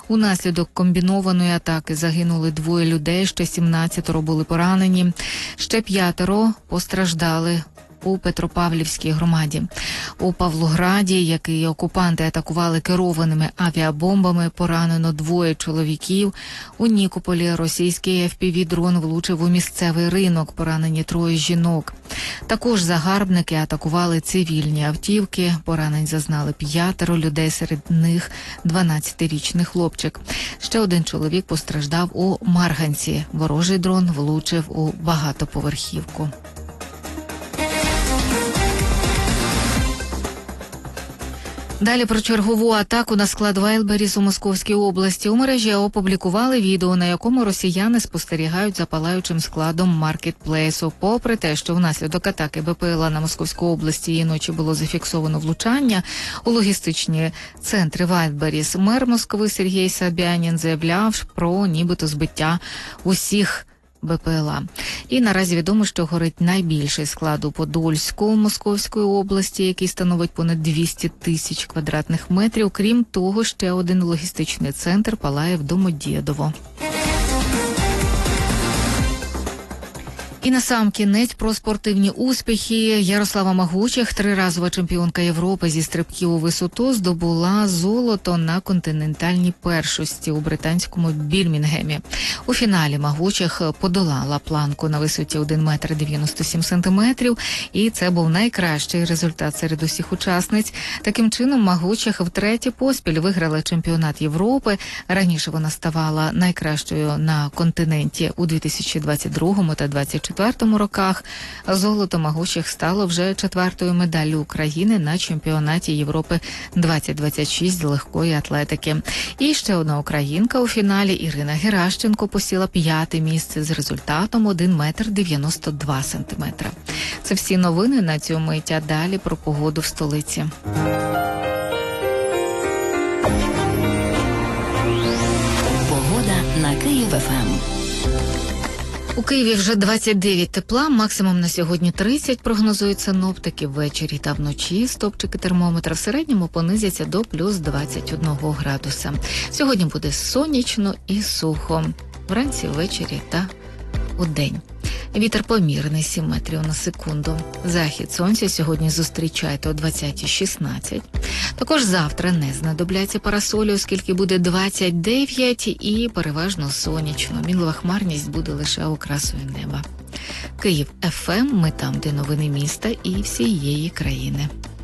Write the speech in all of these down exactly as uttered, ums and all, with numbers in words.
Унаслідок комбінованої атаки загинули двоє людей, ще сімнадцятеро були поранені, ще п'ятеро постраждали у Петропавлівській громаді. У Павлограді, який окупанти атакували керованими авіабомбами, поранено двоє чоловіків. У Нікополі російський еф пі ві-дрон влучив у місцевий ринок, поранені троє жінок. Також загарбники атакували цивільні автівки, поранень зазнали п'ятеро людей, серед них дванадцятирічний хлопчик. Ще один чоловік постраждав у Марганці. Ворожий дрон влучив у багатоповерхівку. Далі про чергову атаку на склад Wildberries у Московській області. У мережі опублікували відео, на якому росіяни спостерігають за палаючим складом маркетплейсу. Попри те, що внаслідок атаки бе пе ел а на Московську область цієї ночі було зафіксовано влучання у логістичні центри Wildberries, мер Москви Сергій Собянін заявляв про нібито збиття усіх бе пе ел а. І наразі відомо, що горить найбільший склад у Подольську Московської області, який становить понад двісті тисяч квадратних метрів. Крім того, ще один логістичний центр палає в Домодєдово. І насамкінець про спортивні успіхи. Ярослава Магучих, триразова чемпіонка Європи зі стрибків у висоту, здобула золото на континентальній першості у британському Бірмінгемі. У фіналі Магучих подолала планку на висоті один метр дев'яносто сім сантиметрів, і це був найкращий результат серед усіх учасниць. Таким чином, Магучих втретє поспіль виграла чемпіонат Європи. Раніше вона ставала найкращою на континенті у дві тисячі двадцять другому та двадцять четвертому роках. Золото Магучих стало вже четвертою медаллю України на чемпіонаті Європи двадцять двадцять шість з легкої атлетики. І ще одна українка у фіналі, Ірина Геращенко, посіла п'яте місце з результатом один метр дев'яносто два сантиметра. Це всі новини на цю мить, а далі про погоду в столиці. Погода на Київ еф ем. У Києві вже двадцять дев'ять тепла, максимум на сьогодні тридцять, прогнозують синоптики. Ввечері та вночі стопчики термометра в середньому понизяться до плюс двадцять один градуса. Сьогодні буде сонячно і сухо. Вранці, ввечері та удень. Вітер помірний, сім метрів на секунду. Захід сонця сьогодні зустрічайте о двадцята шістнадцять. Також завтра не знадобляться парасолі, оскільки буде двадцять дев'ять і переважно сонячно. Мінлива хмарність буде лише окрасою неба. Київ еф ем, ми там, де новини міста і всієї країни.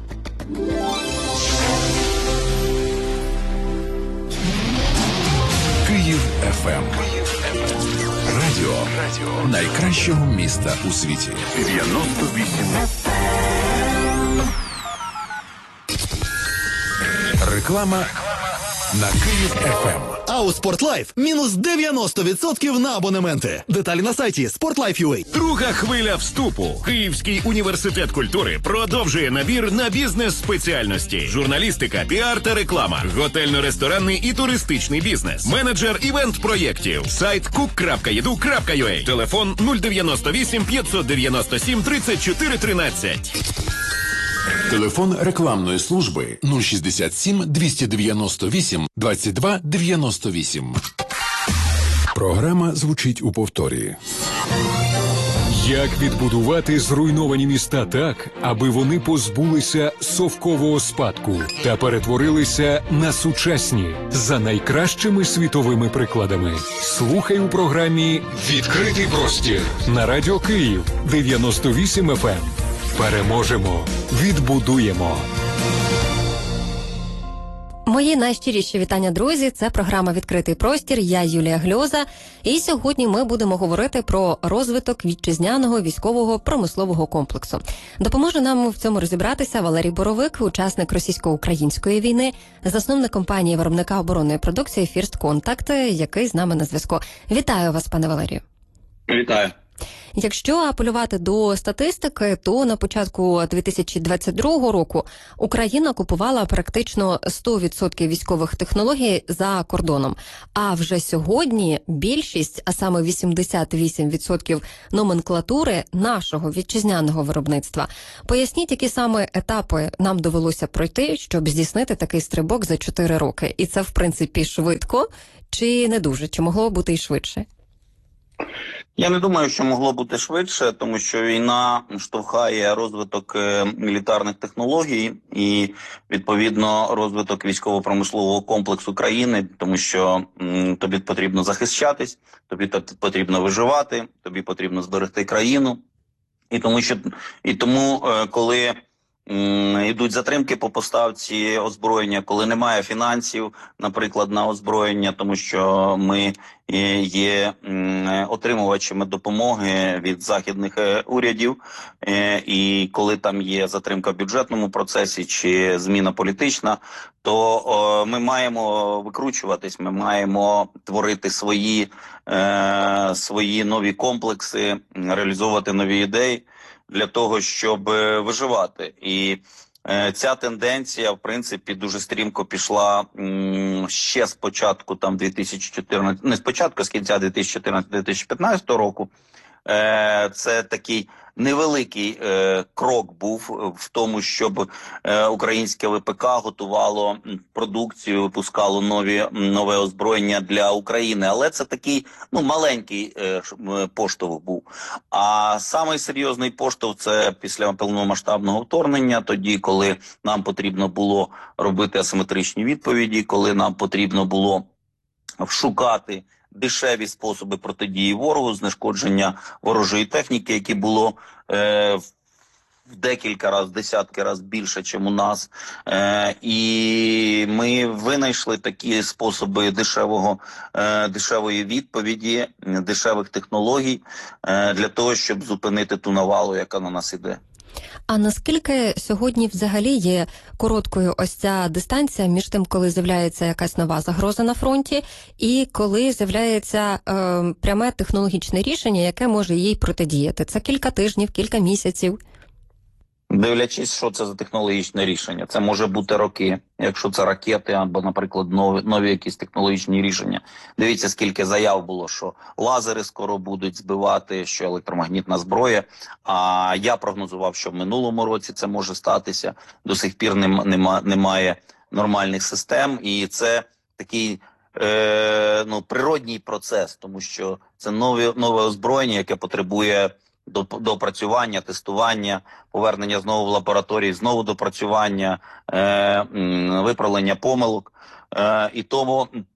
Київ еф ем. Радіо, Радіо найкращого міста у світі. дев'яносто вісім. Реклама на Київ еф ем. А у Спортлайф мінус дев'яносто відсотків на абонементи. Деталі на сайті спортлайф крапка ю а. Друга хвиля вступу. Київський університет культури продовжує набір на бізнес-спеціальності. Журналістика, піар та реклама. Готельно-ресторанний і туристичний бізнес. Менеджер івент-проєктів. Сайт кук крапка еду крапка ю а. Телефон нуль дев'яносто вісім п'ятсот дев'яносто сім тридцять чотири тринадцять. Телефон рекламної служби нуль шістдесят сім двісті дев'яносто вісім двадцять два дев'яносто вісім. Програма звучить у повторі. Як відбудувати зруйновані міста так, аби вони позбулися совкового спадку та перетворилися на сучасні за найкращими світовими прикладами? Слухай у програмі «Відкритий простір» на Радіо Київ дев'яносто вісім еф ем. Переможемо, відбудуємо. Мої найщиріші вітання, друзі. Це програма «Відкритий простір». Я Юлія Гльоза. І сьогодні ми будемо говорити про розвиток вітчизняного військового промислового комплексу. Допоможе нам в цьому розібратися Валерій Боровик, учасник російсько-української війни, засновник компанії виробника оборонної продукції «Фірст Контакт», який з нами на зв'язку. Вітаю вас, пане Валерію. Вітаю. Якщо апелювати до статистики, то на початку дві тисячі двадцять другого року Україна купувала практично сто відсотків військових технологій за кордоном. А вже сьогодні більшість, а саме вісімдесят вісім відсотків номенклатури нашого вітчизняного виробництва. Поясніть, які саме етапи нам довелося пройти, щоб здійснити такий стрибок за чотири роки. І це, в принципі, швидко чи не дуже? Чи могло бути і швидше? Я не думаю, що могло бути швидше, тому що війна штовхає розвиток мілітарних технологій і, відповідно, розвиток військово-промислового комплексу країни, тому що м, тобі потрібно захищатись, тобі потрібно виживати, тобі потрібно зберегти країну. І тому, що, і тому коли йдуть затримки по поставці озброєння, коли немає фінансів, наприклад, на озброєння, тому що ми є отримувачами допомоги від західних урядів, і коли там є затримка в бюджетному процесі чи зміна політична, то ми маємо викручуватись, ми маємо творити свої, свої нові комплекси, реалізовувати нові ідеї для того, щоб виживати. І е, ця тенденція, в принципі, дуже стрімко пішла м, ще з початку там дві тисячі чотирнадцятого, не з початку, а з кінця дві тисячі чотирнадцятого - дві тисячі п'ятнадцятого року. Е, це такий невеликий е, крок був в тому, щоб е, українське ВПК готувало продукцію, випускало нові нове озброєння для України. Але це такий ну маленький е, поштовх був. А самий серйозний поштовх – це після повномасштабного вторгнення, тоді, коли нам потрібно було робити асиметричні відповіді, коли нам потрібно було шукати дешеві способи протидії ворогу, знешкодження ворожої техніки, які було е, в декілька разів, десятки разів більше, ніж у нас. Е, і ми винайшли такі способи дешевого, е, дешевої відповіді, дешевих технологій е, для того, щоб зупинити ту навалу, яка на нас іде. А наскільки сьогодні взагалі є короткою ось ця дистанція між тим, коли з'являється якась нова загроза на фронті, і коли з'являється е, пряме технологічне рішення, яке може їй протидіяти? Це кілька тижнів, кілька місяців? Дивлячись, що це за технологічне рішення. Це може бути роки, якщо це ракети або, наприклад, нові, нові якісь технологічні рішення. Дивіться, скільки заяв було, що лазери скоро будуть збивати, що електромагнітна зброя. А я прогнозував, що в минулому році це може статися. До сих пір нема, немає нормальних систем. І це такий е, ну, природній процес, тому що це нове, нове озброєння, яке потребує допрацювання, тестування, повернення знову в лабораторії, знову допрацювання, е, виправлення помилок. Е, і тому е,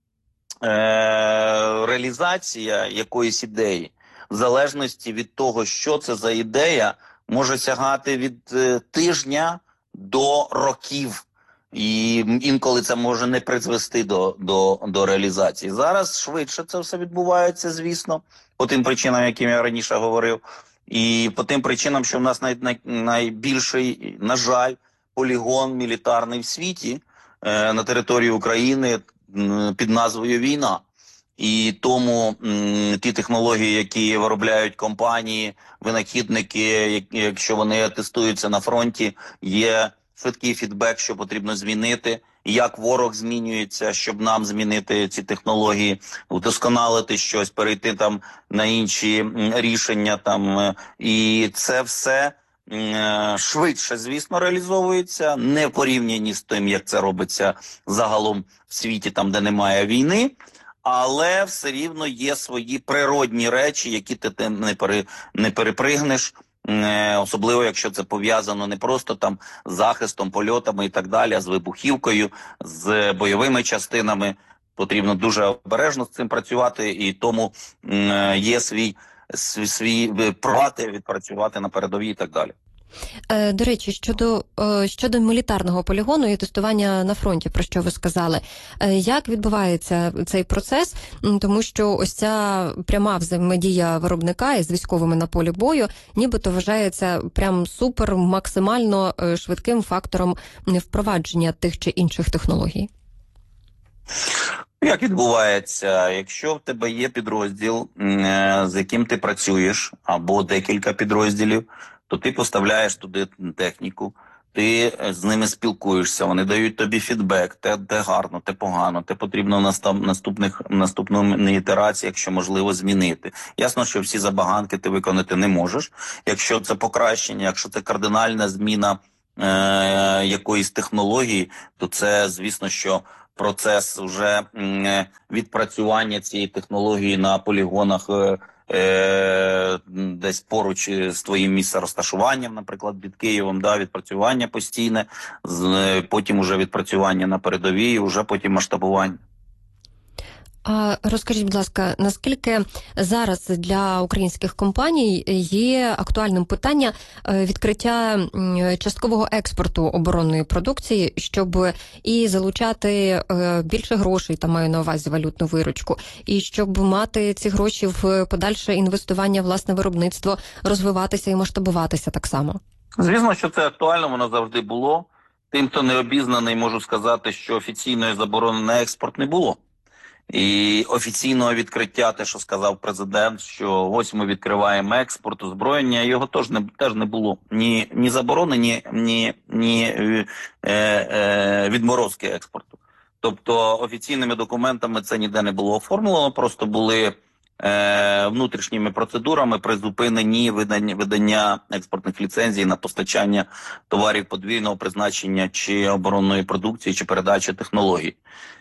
реалізація якоїсь ідеї, в залежності від того, що це за ідея, може сягати від е, тижня до років. І інколи це може не призвести до, до, до реалізації. Зараз швидше це все відбувається, звісно, по тим причинам, яким я раніше говорив. І по тим причинам, що в нас най, най, найбільший, на жаль, полігон мілітарний в світі е, на території України е, під назвою «Війна». І тому м, ті технології, які виробляють компанії, винахідники, якщо вони тестуються на фронті, є швидкий фідбек, що потрібно змінити, як ворог змінюється, щоб нам змінити ці технології, вдосконалити щось, перейти там на інші рішення. Там. І це все швидше, звісно, реалізовується, не в порівнянні з тим, як це робиться загалом в світі, там, де немає війни. Але все рівно є свої природні речі, які ти не, пере, не перепригнеш. Особливо, якщо це пов'язано не просто там з захистом, польотами і так далі, а з вибухівкою, з бойовими частинами. Потрібно дуже обережно з цим працювати, і тому є свій, свій, свій прати відпрацювати на передовій і так далі. До речі, щодо, щодо мілітарного полігону і тестування на фронті, про що ви сказали, як відбувається цей процес? Тому що ось ця пряма взаємодія виробника із військовими на полі бою нібито вважається прям супер максимально швидким фактором впровадження тих чи інших технологій. Як відбувається? Якщо в тебе є підрозділ, е, з яким ти працюєш, або декілька підрозділів, то ти поставляєш туди техніку, ти з ними спілкуєшся, вони дають тобі фідбек, те, те гарно, те погано, те потрібно в настав- наступних наступної ітерації, якщо можливо, змінити. Ясно, що всі забаганки ти виконати не можеш. Якщо це покращення, якщо це кардинальна зміна е- якоїсь технології, то це, звісно, що процес вже м, відпрацювання цієї технології на полігонах е, е, десь поруч з твоїм місцем розташуванням, наприклад, під Києвом, да, відпрацювання постійне, з, потім уже відпрацювання на передовій, і вже потім масштабування. А розкажіть, будь ласка, наскільки зараз для українських компаній є актуальним питання відкриття часткового експорту оборонної продукції, щоб і залучати більше грошей, там маю на увазі валютну виручку, і щоб мати ці гроші в подальше інвестування в власне виробництво, розвиватися і масштабуватися так само? Звісно, що це актуально, воно завжди було. Тим, хто не обізнаний, можу сказати, що офіційної заборони на експорт не було. І офіційного відкриття, те, що сказав президент, що ось ми відкриваємо експорт, озброєння, його теж не, теж не було. Ні, ні заборони, ні, ні, ні е, е, відморозки експорту. Тобто офіційними документами це ніде не було оформлено, просто були е, внутрішніми процедурами призупинені видання, видання експортних ліцензій на постачання товарів подвійного призначення чи оборонної продукції, чи передачі технологій.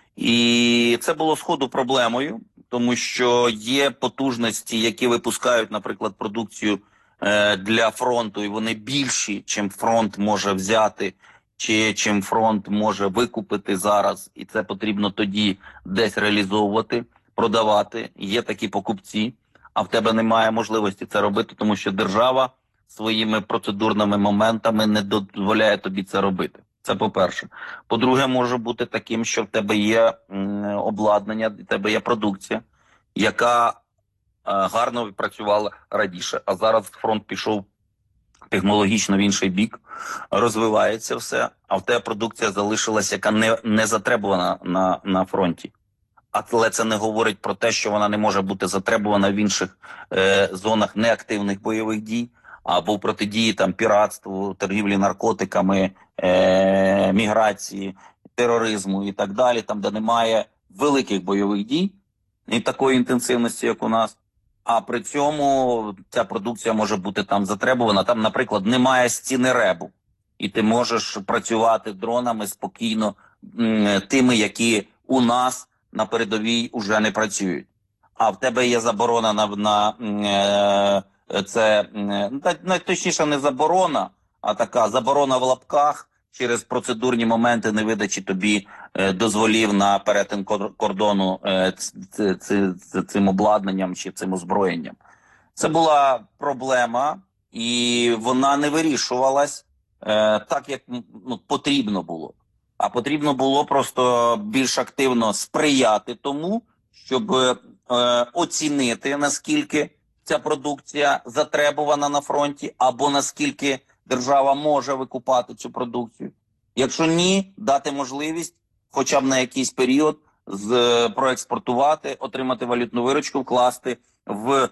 І це було сходу проблемою, тому що є потужності, які випускають, наприклад, продукцію е, для фронту, і вони більші, чим фронт може взяти, чи чим фронт може викупити зараз, і це потрібно тоді десь реалізовувати, продавати. Є такі покупці, а в тебе немає можливості це робити, тому що держава своїми процедурними моментами не дозволяє тобі це робити. Це по-перше. По-друге, може бути таким, що в тебе є м, обладнання, в тебе є продукція, яка е, гарно відпрацювала раніше, а зараз фронт пішов технологічно в інший бік, розвивається все, а в тебе продукція залишилася, яка не, не затребувана на, на фронті. Але це не говорить про те, що вона не може бути затребувана в інших е, зонах неактивних бойових дій, або в протидії там піратству, торгівлі наркотиками, е- міграції, тероризму і так далі, там, де немає великих бойових дій і такої інтенсивності, як у нас. А при цьому ця продукція може бути там затребувана. Там, наприклад, немає стіни ребу. І ти можеш працювати дронами спокійно м- тими, які у нас на передовій уже не працюють. А в тебе є заборона на... на е- Це, точніше, не заборона, а така заборона в лапках через процедурні моменти невидачі тобі е, дозволів на перетин кордону е, ц, ц, ц, цим обладнанням чи цим озброєнням. Це була проблема, і вона не вирішувалась е, так, як ну, потрібно було. А потрібно було просто більш активно сприяти тому, щоб е, оцінити, наскільки ця продукція затребувана на фронті, або наскільки держава може викупати цю продукцію. Якщо ні, дати можливість хоча б на якийсь період з, проекспортувати, отримати валютну виручку, вкласти в е,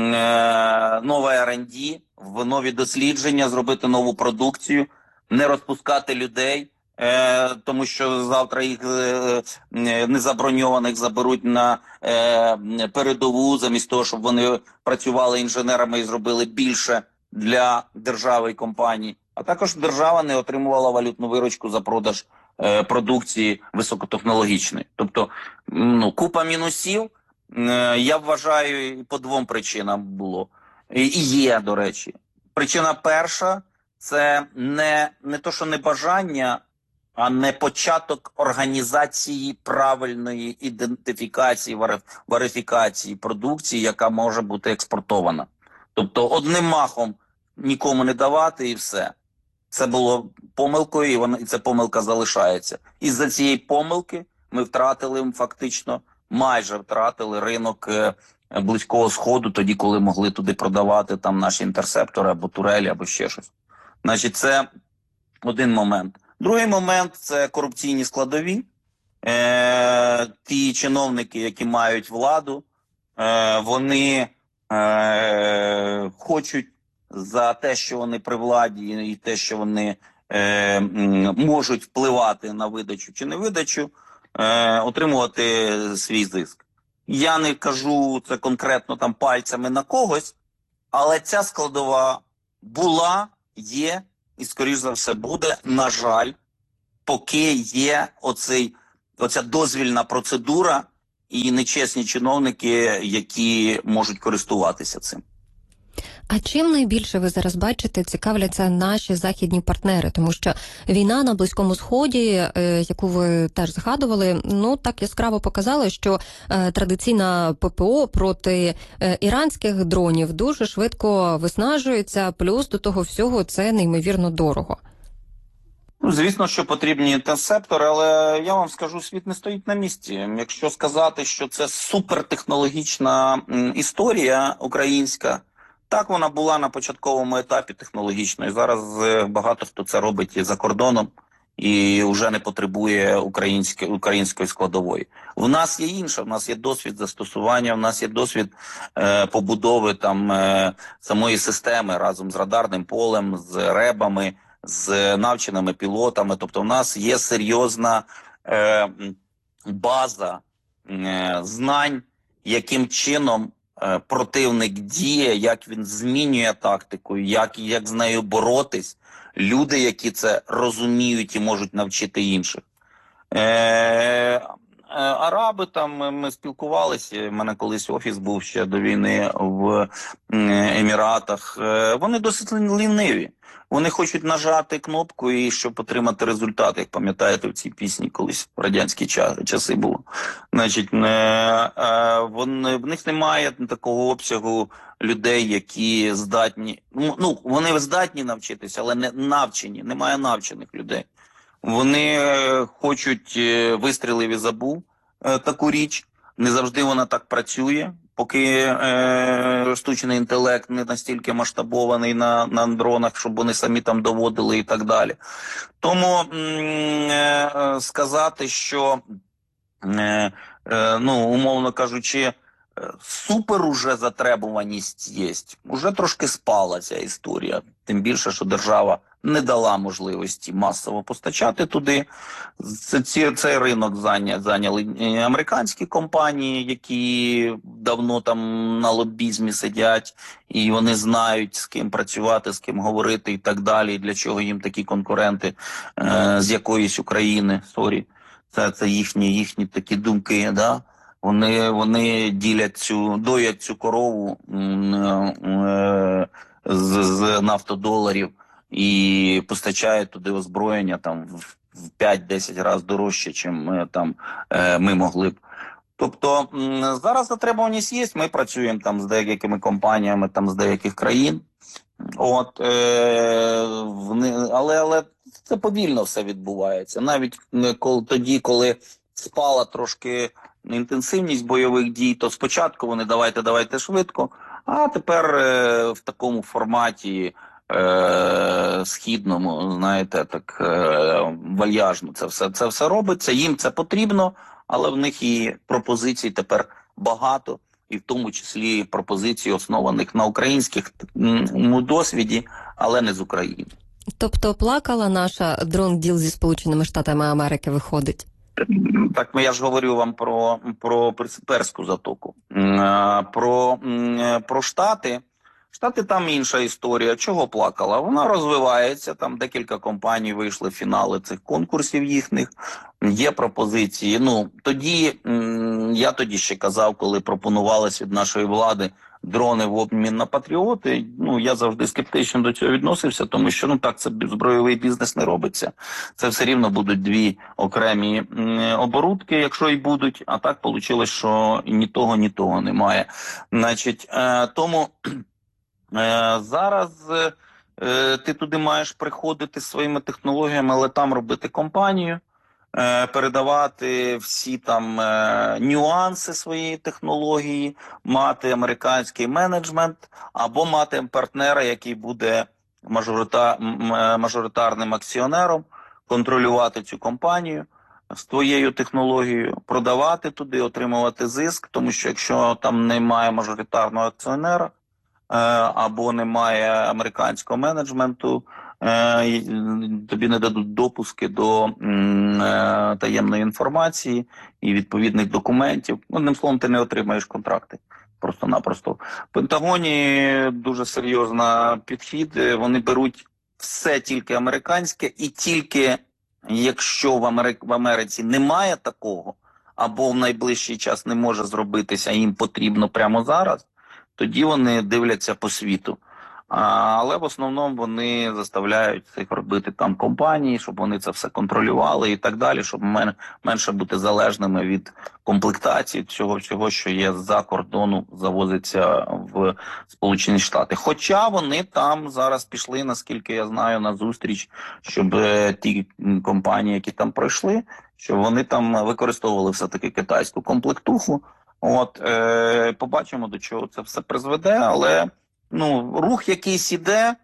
нове ар енд ді, в нові дослідження, зробити нову продукцію, не розпускати людей, Е, тому що завтра їх е, незаброньованих заберуть на е, передову, замість того, щоб вони працювали інженерами і зробили більше для держави і компаній. А також держава не отримувала валютну виручку за продаж е, продукції високотехнологічної. Тобто, ну, купа мінусів, е, я вважаю, по двом причинам було. І, і є, до речі. Причина перша – це не, не то, що не бажання, а не початок організації правильної ідентифікації, верифікації продукції, яка може бути експортована. Тобто одним махом нікому не давати і все. Це було помилкою, і, вона, і ця помилка залишається. Із-за цієї помилки ми втратили фактично, майже втратили ринок е, Близького Сходу, тоді, коли могли туди продавати там наші інтерсептори, або турелі, або ще щось. Значить, це один момент. Другий момент – це корупційні складові. е, ті чиновники, які мають владу, е, вони е, хочуть за те, що вони при владі, і те, що вони е, можуть впливати на видачу чи не видачу, е, отримувати свій зиск. Я не кажу це конкретно там пальцями на когось, але ця складова була, є і, скоріш за все, буде, на жаль, поки є оцей, оця дозвільна процедура і нечесні чиновники, які можуть користуватися цим. А чим найбільше ви зараз бачите, цікавляться наші західні партнери? Тому що війна на Близькому Сході, яку ви теж згадували, ну так яскраво показала, що традиційна ППО проти іранських дронів дуже швидко виснажується, плюс до того всього це неймовірно дорого. Ну, звісно, що потрібні інтерсептори, але я вам скажу, світ не стоїть на місці. Якщо сказати, що це супертехнологічна історія українська, так вона була на початковому етапі технологічної. Зараз багато хто це робить і за кордоном і вже не потребує української, української складової. В нас є інше, в нас є досвід застосування, в нас є досвід е, побудови там е, самої системи разом з радарним полем, з ребами, з навченими пілотами. Тобто в нас є серйозна е, база е, знань, яким чином е, противник діє, як він змінює тактику, як, як з нею боротись. Люди, які це розуміють і можуть навчити інших. Е, Араби, там ми спілкувалися, в мене колись офіс був ще до війни в Еміратах. Вони досить ліниві. Вони хочуть нажати кнопку, і щоб отримати результат, як пам'ятаєте, в цій пісні колись в радянські часи було. Значить, вони, в них немає такого обсягу людей, які здатні, ну, вони здатні навчитися, але не навчені, немає навчених людей. Вони хочуть вистрілив і забув таку річ, не завжди вона так працює, поки е, штучний інтелект не настільки масштабований на, на дронах, щоб вони самі там доводили і так далі. Тому е, сказати, що, е, е, ну, умовно кажучи, супер уже затребуваність є. Уже трошки спала ця історія. Тим більше, що держава не дала можливості масово постачати туди. Ці, цей ринок зайняли американські компанії, які давно там на лобізмі сидять, і вони знають, з ким працювати, з ким говорити і так далі. Для чого їм такі конкуренти е, з якоїсь України. Сорі, це, це їхні, їхні такі думки, да? Вони, вони ділять цю, доять цю корову е, з, з нафтодоларів і постачають туди озброєння там в п'ять-десять разів дорожче, чим ми, там, е, ми могли б. Тобто зараз затребуваність є, ми працюємо там з деякими компаніями там з деяких країн. От, е, вони, але, але це повільно все відбувається. Навіть коли, тоді, коли спала трошки інтенсивність бойових дій, то спочатку вони давайте, давайте швидко, а тепер е, в такому форматі е, східному, знаєте, так е, вальяжно це все, це все робиться, їм це потрібно, але в них і пропозицій тепер багато, і в тому числі пропозицій, основаних на українському досвіді, але не з України. Тобто плакала наша дрон-діл зі Сполученими Штатами Америки, виходить? Так, я ж говорю вам про, про Перську затоку. Про, про Штати. Штати там інша історія. Чого плакала? Вона розвивається, там декілька компаній вийшли в фінали цих конкурсів їхніх. Є пропозиції. Ну, тоді, я тоді ще казав, коли пропонувалось від нашої влади дрони в обмін на патріоти, ну, я завжди скептично до цього відносився, тому що, ну, так, це збройовий бізнес не робиться. Це все рівно будуть дві окремі оборудки, якщо і будуть, а так вийшло, що ні того, ні того немає. Значить, е, тому е, зараз е, ти туди маєш приходити своїми технологіями, але там робити компанію, передавати всі там е, нюанси своєї технології, мати американський менеджмент або мати партнера, який буде мажорита, мажоритарним акціонером, контролювати цю компанію, з твоєю технологією, продавати туди, отримувати зиск, тому що якщо там немає мажоритарного акціонера е, або немає американського менеджменту, е, тобі не дадуть допуски до м, е, таємної інформації і відповідних документів. Одним словом, ти не отримаєш контракти. Просто-напросто. В Пентагоні дуже серйозний підхід. Вони беруть все тільки американське, і тільки якщо в, Америк... в Америці немає такого, або в найближчий час не може зробитися, їм потрібно прямо зараз, тоді вони дивляться по світу. А, але в основному вони заставляють цих робити там компанії, щоб вони це все контролювали і так далі, щоб мен... менше бути залежними від комплектації всього всього, що є з-за кордону, завозиться в Сполучені Штати. Хоча вони там зараз пішли, наскільки я знаю, на зустріч, щоб е, ті компанії, які там пройшли, щоб вони там використовували все-таки китайську комплектуху. От, е, побачимо, до чого це все призведе, але ну, рух якийсь іде,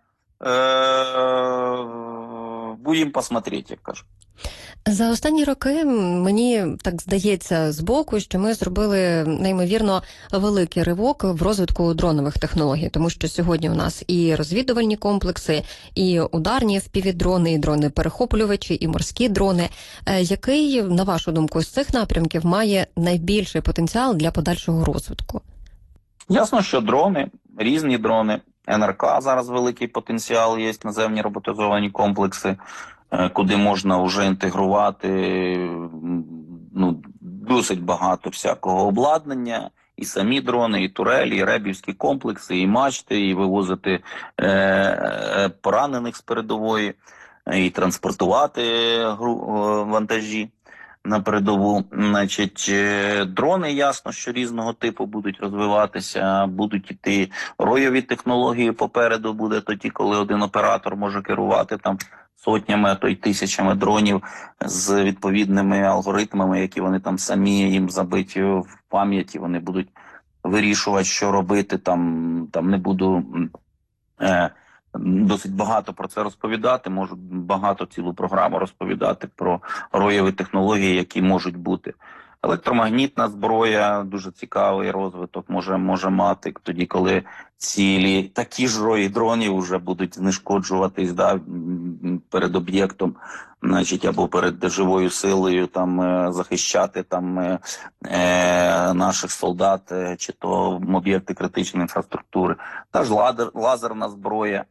е, будемо посмотреть, як кажуть. За останні роки мені так здається збоку, що ми зробили неймовірно великий ривок в розвитку дронових технологій, тому що сьогодні у нас і розвідувальні комплекси, і ударні впівдрони, і дрони-перехоплювачі, і морські дрони. Який, на вашу думку, з цих напрямків має найбільший потенціал для подальшого розвитку? Ясно, що дрони, різні дрони, ен ер ка зараз великий потенціал, є наземні роботизовані комплекси, куди можна вже інтегрувати ну, досить багато всякого обладнання, і самі дрони, і турелі, і ребівські комплекси, і мачти, і вивозити е, поранених з передової, і транспортувати гру, вантажі на передову. Значить, дрони, ясно, що різного типу будуть розвиватися, будуть іти ройові технології попереду, буде тоді, коли один оператор може керувати там сотнями, а то й тисячами дронів з відповідними алгоритмами, які вони там самі їм забиті в пам'яті, вони будуть вирішувати, що робити. Там, там не буду е, досить багато про це розповідати, можу багато цілу програму розповідати про ройові технології, які можуть бути. Електромагнітна зброя, дуже цікавий розвиток може, може мати, тоді, коли цілі такі ж рої дронів вже будуть знешкоджуватись да, перед об'єктом, значить, або перед живою силою, там, захищати там, е, наших солдат, чи то об'єкти критичної інфраструктури. Та ж лазер, лазерна зброя.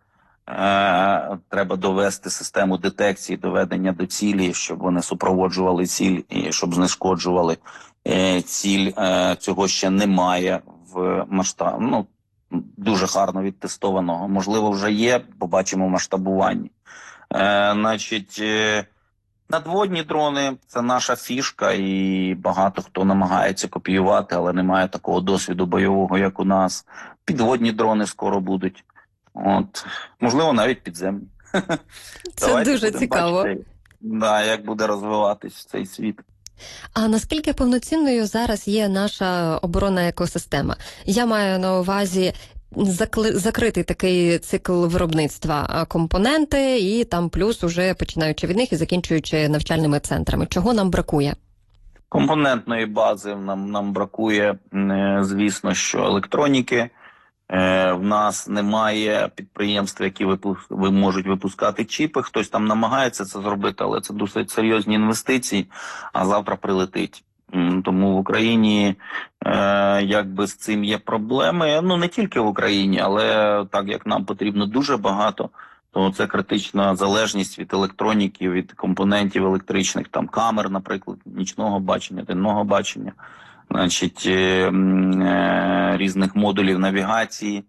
Е, треба довести систему детекції, доведення до цілі, щоб вони супроводжували ціль і щоб знешкоджували е, ціль. Е, цього ще немає в масштабі. Ну, дуже гарно відтестованого. Можливо, вже є, побачимо в масштабуванні. Е, значить, е, надводні дрони – це наша фішка, і багато хто намагається копіювати, але немає такого досвіду бойового, як у нас. Підводні дрони скоро будуть. От, можливо, навіть підземні. Це Давайте дуже цікаво. Бачити, да, як буде розвиватись цей світ. А наскільки повноцінною зараз є наша оборонна екосистема? Я маю на увазі закли... закритий такий цикл виробництва, компоненти і там плюс уже починаючи від них і закінчуючи навчальними центрами. Чого нам бракує? Компонентної бази нам, нам бракує, звісно, що електроніки. Е, в нас немає підприємств, які випуск... можуть випускати чіпи. Хтось там намагається це зробити, але це досить серйозні інвестиції, а завтра прилетить. Тому в Україні е, якби з цим є проблеми. Ну, не тільки в Україні, але так як нам потрібно дуже багато, то це критична залежність від електроніки, від компонентів електричних, там камер, наприклад, нічного бачення, денного бачення. Значить, е, е, різних модулів навігації,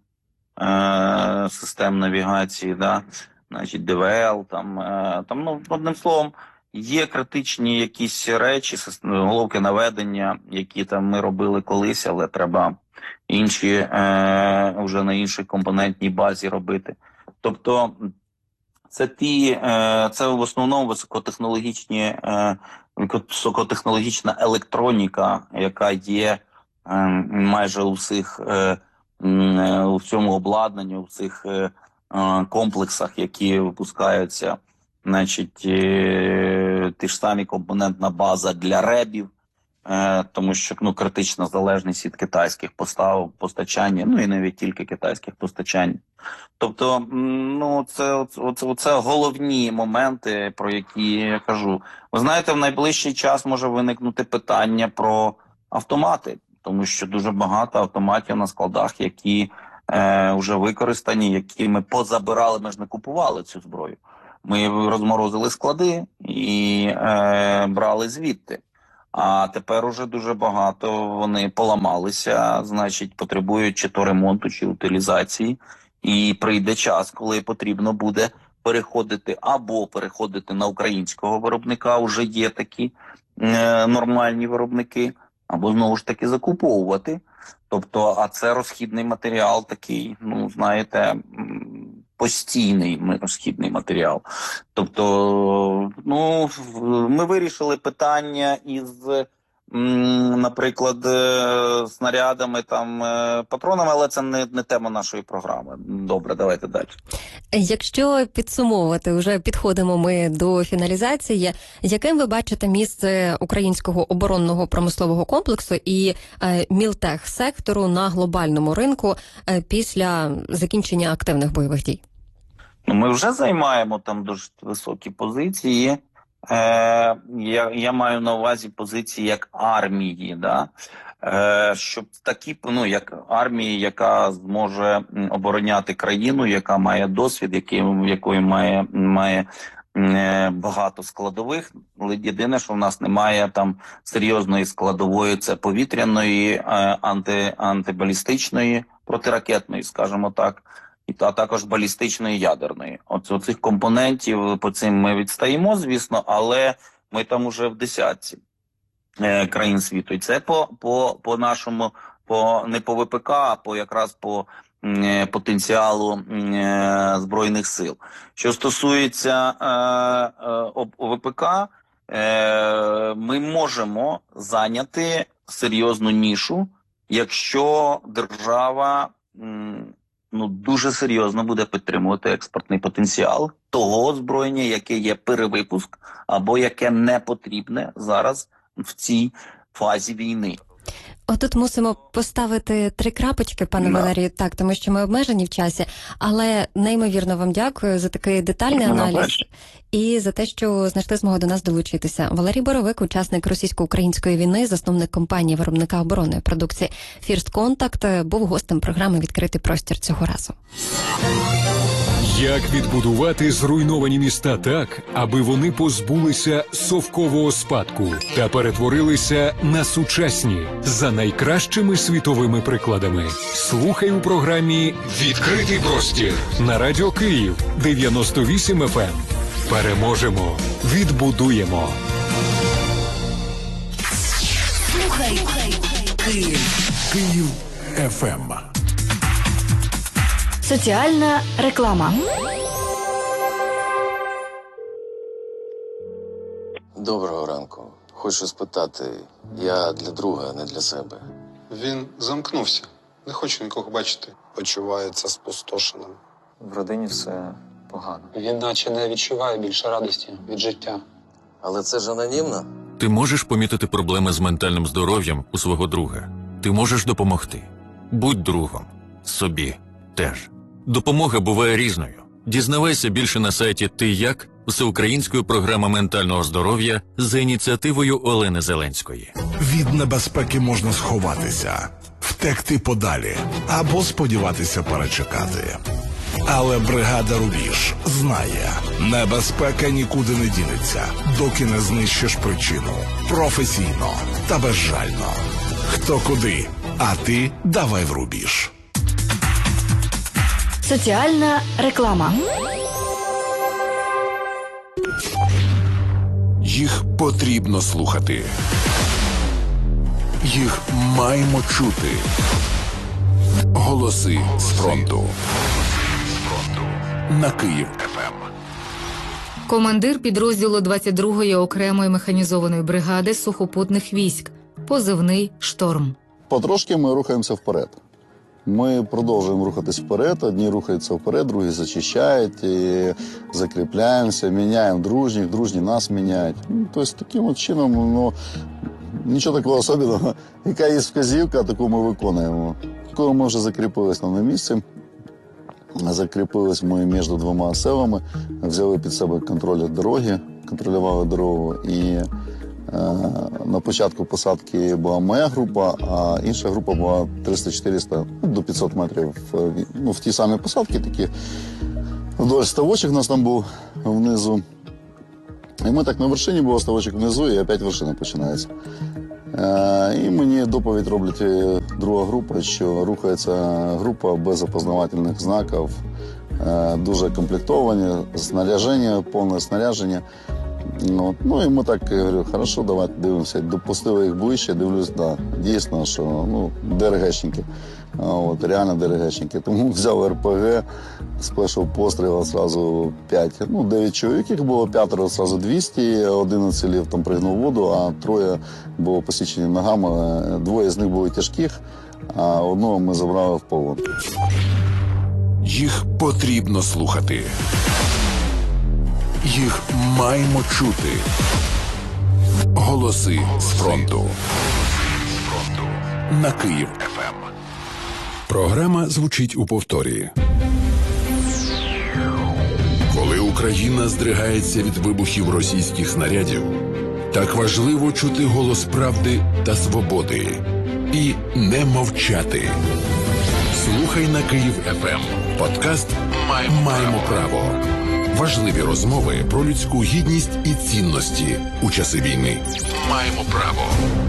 е, систем навігації, да, значить, ді ве ел, там, е, там, ну, одним словом, є критичні якісь речі, головки наведення, які там ми робили колись, але треба інші, е, вже на іншій компонентній базі робити. Тобто, це ті, е, це в основному високотехнологічні е, високотехнологічна електроніка, яка є е, майже у всіх е, е, у цьому обладнанні, у цих е, комплексах, які випускаються значить, е, ті ж самі компонентна база для ребів, е, тому що ну, критична залежність від китайських поставок, постачання, ну і навіть тільки китайських постачань. Тобто, ну, це, це, це головні моменти, про які я кажу. Ви знаєте, в найближчий час може виникнути питання про автомати, тому що дуже багато автоматів на складах, які е, вже використані, які ми позабирали, ми ж не купували цю зброю. Ми розморозили склади і е, брали звідти. А тепер уже дуже багато вони поламалися, значить, потребують чи то ремонту, чи утилізації. І прийде час, коли потрібно буде переходити або переходити на українського виробника, вже є такі е, нормальні виробники, або знову ж таки закуповувати. Тобто, а це розхідний матеріал такий, ну, знаєте, постійний розхідний матеріал. Тобто, ну, ми вирішили питання із, наприклад, снарядами, там, патронами, але це не, не тема нашої програми. Добре, давайте далі. Якщо підсумовувати, вже підходимо ми до фіналізації, яким ви бачите місце українського оборонного промислового комплексу і е, мілтех-сектору на глобальному ринку е, після закінчення активних бойових дій? Ну, ми вже займаємо там дуже високі позиції. Е, я, я маю на увазі позиції як армії, да? Е, щоб такі, ну, як армії, яка зможе обороняти країну, яка має досвід, який, якої має, має е, багато складових. Єдине, що в нас немає там серйозної складової, це повітряної, е, анти, антибалістичної, протиракетної, скажімо так, і а також балістичної ядерної. От оцих компонентів, по цим ми відстаємо, звісно, але ми там уже в десятці е, країн світу. І це по, по, по нашому, по, не по ВПК, а по якраз по е, потенціалу е, Збройних сил. Що стосується е, е, ВПК, е, ми можемо зайняти серйозну нішу, якщо держава м, ну, дуже серйозно буде підтримувати експортний потенціал того озброєння, яке є перевипуск, або яке не потрібне зараз в цій фазі війни. Отут мусимо поставити три крапочки, пане no. Валерію, так, тому що ми обмежені в часі, але неймовірно вам дякую за такий детальний no, аналіз no, і за те, що знайшли змогу до нас долучитися. Валерій Боровик, учасник російсько-української війни, засновник компанії виробника оборонної продукції First Contact, був гостем програми «Відкритий простір» цього разу. Як відбудувати зруйновані міста так, аби вони позбулися совкового спадку та перетворилися на сучасні за найкращими світовими прикладами? Слухай у програмі «Відкритий простір» на Радіо Київ дев'яносто вісім еф ем. Переможемо, відбудуємо. Слухай Київ. Київ еф ем. Соціальна реклама. Доброго ранку. Хочу спитати, я для друга, не для себе. Він замкнувся. Не хоче нікого бачити. Почувається спустошеним. В родині все погано. Він наче не відчуває більше радості від життя. Але це ж анонімно. Ти можеш помітити проблеми з ментальним здоров'ям у свого друга. Ти можеш допомогти. Будь другом. Собі теж. Допомога буває різною. Дізнавайся більше на сайті «Ти як» всеукраїнської програми ментального здоров'я за ініціативою Олени Зеленської. Від небезпеки можна сховатися, втекти подалі або сподіватися перечекати. Але бригада «Рубіж» знає, небезпека нікуди не дінеться, доки не знищиш причину. Професійно та безжально. Хто куди, а ти давай в «Рубіж». Соціальна реклама. Їх потрібно слухати. Їх маємо чути. Голоси з фронту. На Київ еф ем. Командир підрозділу двадцять другої окремої механізованої бригади сухопутних військ. Позивний «Шторм». Потрошки ми рухаємося вперед. Ми продовжуємо рухатись вперед. Одні рухаються вперед, другі зачищають, і закріпляємося, міняємо дружніх, дружні нас міняють. Ну, тобто таким от чином, ну, нічого такого особливого. Яка є вказівка, таку ми виконуємо. Коли ми вже закріпились на місці, закріпились ми між двома селами, взяли під себе контроль дороги, контролювали дорогу. І е, на початку посадки була моя група, а інша група була триста-чотириста, ну, до п'ятсот метрів. Ну, в ті самі посадки такі. Вдоль ставочок у нас там був внизу. І ми так на вершині, було ставочок внизу, і опять вершина починається. Е, і мені доповідь роблять друга група, що рухається група без опознавательних знаків, е, дуже комплектовані, снаряження, повне снаряження. Ну, ну і ми так, я говорю, хорошо, давайте дивимося. Допустили їх ближче, дивлюсь, да, дійсно, що, ну, ДРГшники. От, реально ДРГшники. Тому взяв РПГ, спешл постріл, одразу п'ять, ну, дев'ять чоловік, їх було п'ятеро, одразу двісті, один оцілів, там пригнув в воду, а троє було посічені ногами, двоє з них були тяжких, а одного ми забрали в полон. Їх потрібно слухати. Їх маємо чути. Голоси з фронту. На Київ еф ем. Програма звучить у повторі. Коли Україна здригається від вибухів російських снарядів, так важливо чути голос правди та свободи. І не мовчати. Слухай на Київ еф ем. Подкаст «Маємо право». Важливі розмови про людську гідність і цінності у часи війни. Маємо право.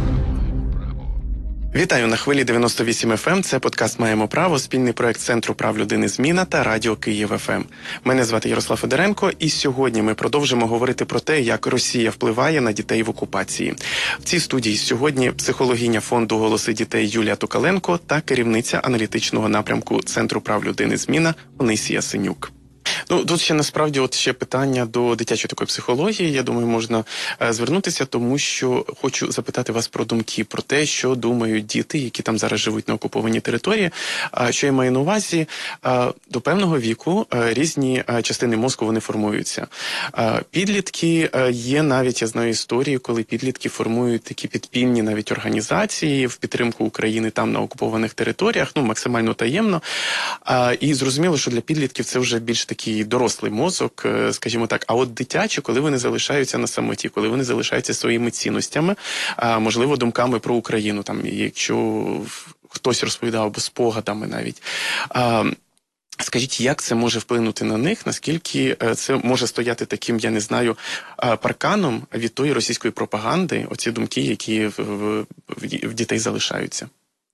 Вітаю на хвилі дев'яносто вісім еф ем. Це подкаст «Маємо право», спільний проект Центру прав людини «Зміна» та Радіо Київ еф ем. Мене звати Ярослав Федоренко, і сьогодні ми продовжимо говорити про те, як Росія впливає на дітей в окупації. В цій студії сьогодні психологиня фонду «Голоси дітей» Юлія Токаленко та керівниця аналітичного напрямку Центру прав людини «Зміна» Онисія Синюк. Ну, тут ще насправді от ще питання до дитячої такої психології, я думаю, можна е, звернутися, тому що хочу запитати вас про думки, про те, що думають діти, які там зараз живуть на окупованій території. Е, що я маю на увазі, е, до певного віку е, різні е, частини мозку, вони формуються. Е, підлітки, е, є навіть, я знаю історії, коли підлітки формують такі підпільні навіть організації в підтримку України там на окупованих територіях, ну, максимально таємно. Е, і зрозуміло, що для підлітків це вже більш такий дорослий мозок, скажімо так, а от дитячі, коли вони залишаються на самоті, коли вони залишаються своїми цінностями, можливо, думками про Україну, там, якщо хтось розповідав, або спогадами навіть. Скажіть, як це може вплинути на них, наскільки це може стояти таким, я не знаю, парканом від тої російської пропаганди, оці думки, які в, в, в дітей залишаються?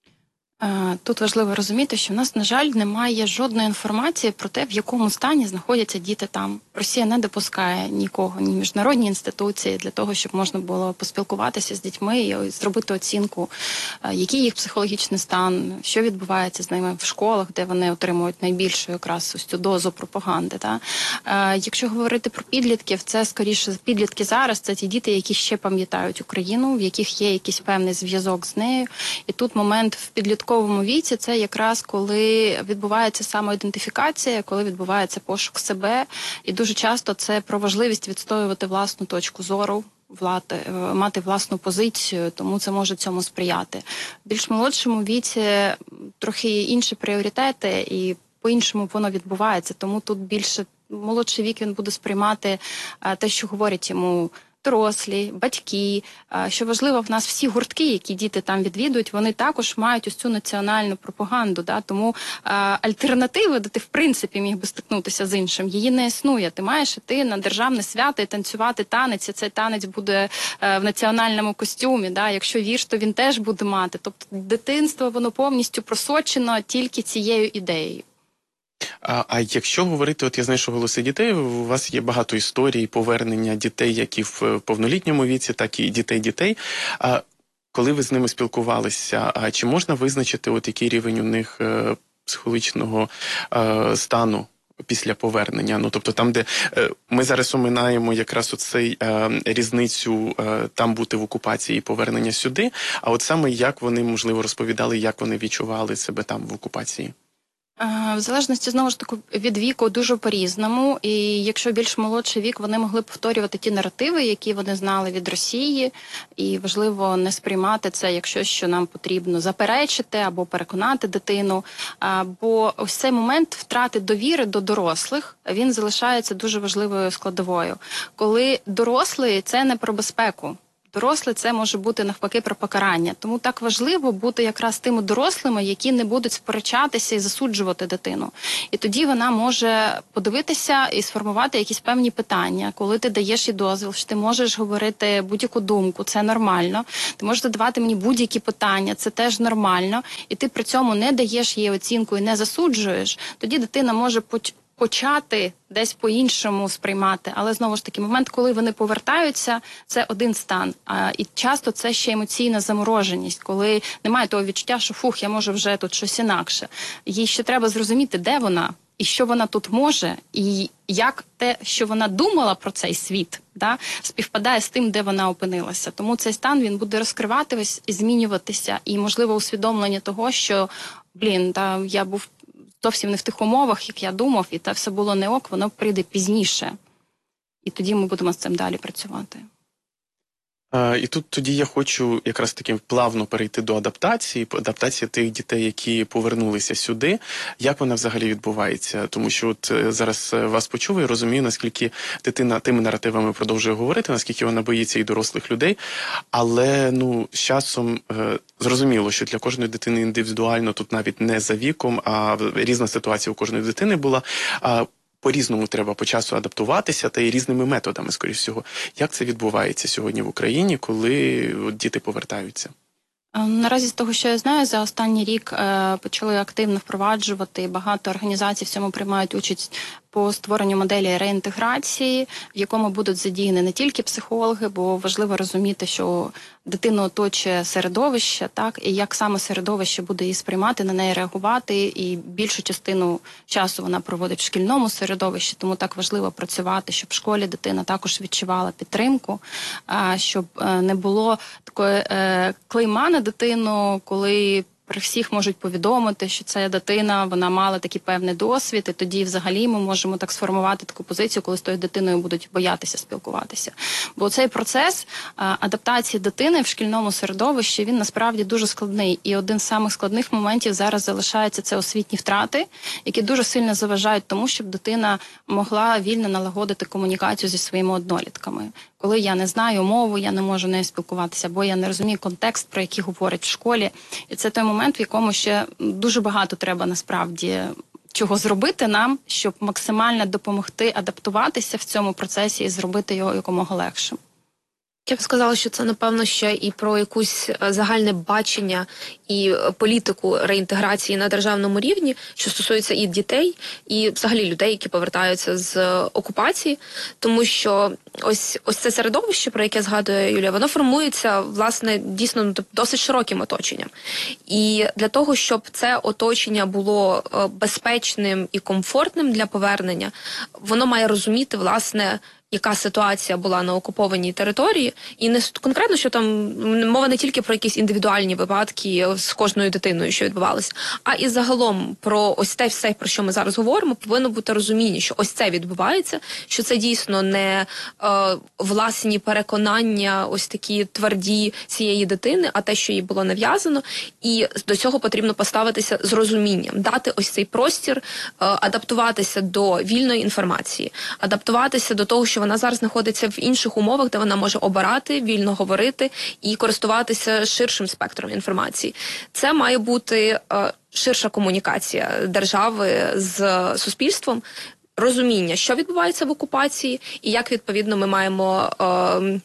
Тут важливо розуміти, що в нас, на жаль, немає жодної інформації про те, в якому стані знаходяться діти там. Росія не допускає нікого, ні міжнародні інституції для того, щоб можна було поспілкуватися з дітьми і зробити оцінку, який їх психологічний стан, що відбувається з ними в школах, де вони отримують найбільшу якраз ось цю дозу пропаганди. Та? Якщо говорити про підлітків, це скоріше підлітки зараз, це ті діти, які ще пам'ятають Україну, в яких є якийсь певний зв'язок з нею. І тут момент в підлітку в підлітковому віці це якраз коли відбувається самоідентифікація, коли відбувається пошук себе. І дуже часто це про важливість відстоювати власну точку зору, влади, мати власну позицію, тому це може цьому сприяти. В більш молодшому віці трохи інші пріоритети і по-іншому воно відбувається. Тому тут більше молодший вік він буде сприймати те, що говорять йому дорослі, батьки. Що важливо, в нас всі гуртки, які діти там відвідують, вони також мають ось цю національну пропаганду. Да? Тому а, альтернативи, де ти в принципі міг би стикнутися з іншим, її не існує. Ти маєш іти на державне свято і танцювати танець, і цей танець буде а, в національному костюмі. Да? Якщо вірш, то він теж буде мати. Тобто дитинство, воно повністю просочено тільки цією ідеєю. А, а якщо говорити, от я знаю, що «Голоси дітей», у вас є багато історій повернення дітей, як і в повнолітньому віці, так і дітей-дітей. А коли ви з ними спілкувалися, а чи можна визначити, от який рівень у них е, психологічного е, стану після повернення? Ну, тобто там, де е, ми зараз оминаємо якраз оцей е, різницю е, там бути в окупації і повернення сюди, а от саме як вони, можливо, розповідали, як вони відчували себе там в окупації? В залежності, знову ж таки, від віку дуже по-різному. І якщо більш молодший вік, вони могли б повторювати ті наративи, які вони знали від Росії. І важливо не сприймати це як щось, що нам потрібно заперечити або переконати дитину. Бо ось цей момент втрати довіри до дорослих, він залишається дуже важливою складовою. Коли дорослий – це не про безпеку. Дорослий – це може бути навпаки про покарання. Тому так важливо бути якраз тими дорослими, які не будуть сперечатися і засуджувати дитину. І тоді вона може подивитися і сформувати якісь певні питання. Коли ти даєш їй дозвіл, що ти можеш говорити будь-яку думку, це нормально. Ти можеш задавати мені будь-які питання, це теж нормально. І ти при цьому не даєш їй оцінку і не засуджуєш, тоді дитина може почати почати десь по-іншому сприймати. Але, знову ж таки, момент, коли вони повертаються, це один стан. А, і часто це ще емоційна замороженість, коли немає того відчуття, що фух, я можу вже тут щось інакше. Їй ще треба зрозуміти, де вона, і що вона тут може, і як те, що вона думала про цей світ, да, співпадає з тим, де вона опинилася. Тому цей стан, він буде розкриватися і змінюватися. І, можливо, усвідомлення того, що, блін, да, я був зовсім не в тих умовах, як я думав, і це все було не ок, воно прийде пізніше. І тоді ми будемо з цим далі працювати. А, і тут тоді я хочу якраз таки плавно перейти до адаптації, адаптації тих дітей, які повернулися сюди. Як вона взагалі відбувається? Тому що от зараз вас почув і розумію, наскільки дитина тими наративами продовжує говорити, наскільки вона боїться і дорослих людей. Але, ну, з часом е, зрозуміло, що для кожної дитини індивідуально, тут навіть не за віком, а різна ситуація у кожної дитини була. А по-різному треба по часу адаптуватися, та й різними методами, скоріш всього. Як це відбувається сьогодні в Україні, коли от діти повертаються? Наразі з того, що я знаю, за останній рік е, почали активно впроваджувати, багато організацій в цьому приймають участь по створенню моделі реінтеграції, в якому будуть задіяні не тільки психологи, бо важливо розуміти, що дитину оточує середовище, так, і як саме середовище буде її сприймати, на неї реагувати, і більшу частину часу вона проводить в шкільному середовищі, тому так важливо працювати, щоб в школі дитина також відчувала підтримку, щоб не було такої клейма на дитину, коли при всіх можуть повідомити, що ця дитина, вона мала такий певний досвід, і тоді взагалі ми можемо так сформувати таку позицію, коли з тою дитиною будуть боятися спілкуватися. Бо цей процес а, адаптації дитини в шкільному середовищі, він насправді дуже складний. І один з самих складних моментів зараз залишається це освітні втрати, які дуже сильно заважають тому, щоб дитина могла вільно налагодити комунікацію зі своїми однолітками. Коли я не знаю мову, я не можу нею спілкуватися, бо я не розумію контекст, про який говорять в школі. І це той момент, в якому ще дуже багато треба насправді чого зробити нам, щоб максимально допомогти адаптуватися в цьому процесі і зробити його якомога легшим. Я б сказала, що це, напевно, ще і про якусь загальне бачення і політику реінтеграції на державному рівні, що стосується і дітей, і взагалі людей, які повертаються з окупації. Тому що ось, ось це середовище, про яке згадує Юлія, воно формується, власне, дійсно досить широким оточенням. І для того, щоб це оточення було безпечним і комфортним для повернення, воно має розуміти, власне, яка ситуація була на окупованій території, і не конкретно, що там мова не тільки про якісь індивідуальні випадки з кожною дитиною, що відбувалося, а і загалом про ось те все, про що ми зараз говоримо, повинно бути розуміння, що ось це відбувається, що це дійсно не е, власні переконання, ось такі тверді цієї дитини, а те, що їй було нав'язано, і до цього потрібно поставитися з розумінням, дати ось цей простір, е, адаптуватися до вільної інформації, адаптуватися до того, що вона зараз знаходиться в інших умовах, де вона може обирати, вільно говорити і користуватися ширшим спектром інформації. Це має бути е, ширша комунікація держави з суспільством, розуміння, що відбувається в окупації і як, відповідно, ми маємо е,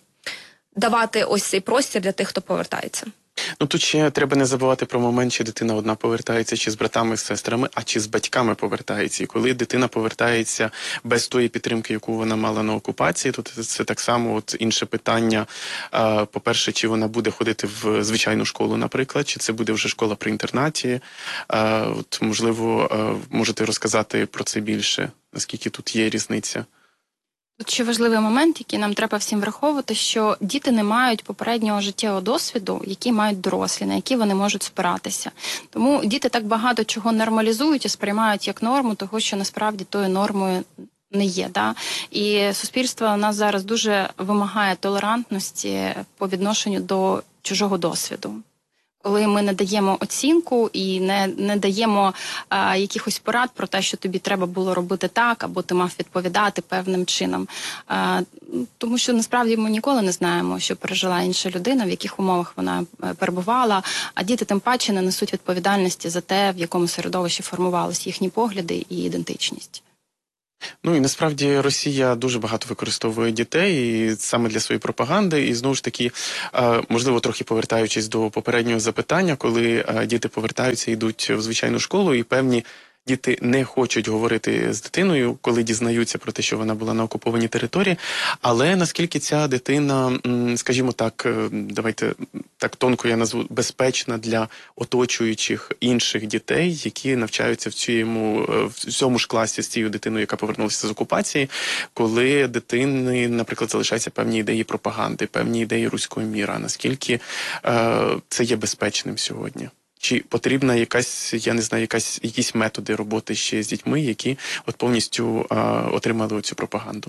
давати ось цей простір для тих, хто повертається. Ну, тут ще треба не забувати про момент, чи дитина одна повертається, чи з братами, з сестрами, а чи з батьками повертається. І коли дитина повертається без тої підтримки, яку вона мала на окупації, то це так само от інше питання. По-перше, чи вона буде ходити в звичайну школу, наприклад, чи це буде вже школа при інтернаті. От, можливо, можете розказати про це більше. Наскільки тут є різниця? Тут ще важливий момент, який нам треба всім враховувати, що діти не мають попереднього життєвого досвіду, який мають дорослі, на які вони можуть спиратися. Тому діти так багато чого нормалізують і сприймають як норму, того, що насправді тою нормою не є. Да? І суспільство у нас зараз дуже вимагає толерантності по відношенню до чужого досвіду. Коли ми не даємо оцінку і не, не даємо а, якихось порад про те, що тобі треба було робити так, або ти мав відповідати певним чином. А, тому що насправді ми ніколи не знаємо, що пережила інша людина, в яких умовах вона перебувала, а діти тим паче не несуть відповідальності за те, в якому середовищі формувалися їхні погляди і ідентичність. Ну і насправді Росія дуже багато використовує дітей і саме для своєї пропаганди. І знову ж таки, можливо, трохи повертаючись до попереднього запитання, коли діти повертаються, йдуть в звичайну школу, і певні діти не хочуть говорити з дитиною, коли дізнаються про те, що вона була на окупованій території. Але наскільки ця дитина, скажімо так, давайте так тонко я назву, безпечна для оточуючих інших дітей, які навчаються в цьому, в цьому ж класі з цією дитиною, яка повернулася з окупації, коли дитини, наприклад, залишаються певні ідеї пропаганди, певні ідеї руського міра. Наскільки е, це є безпечним сьогодні? Чи потрібна якась, я не знаю, якась, якісь методи роботи ще з дітьми, які от повністю а, отримали цю пропаганду?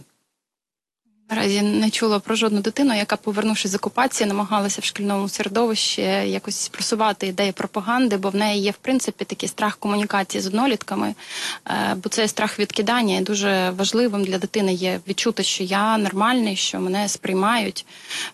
Наразі не чула про жодну дитину, яка, повернувшись з окупації, намагалася в шкільному середовищі якось просувати ідеї пропаганди, бо в неї є, в принципі, такий страх комунікації з однолітками, бо цей страх відкидання і дуже важливим для дитини є відчути, що я нормальний, що мене сприймають,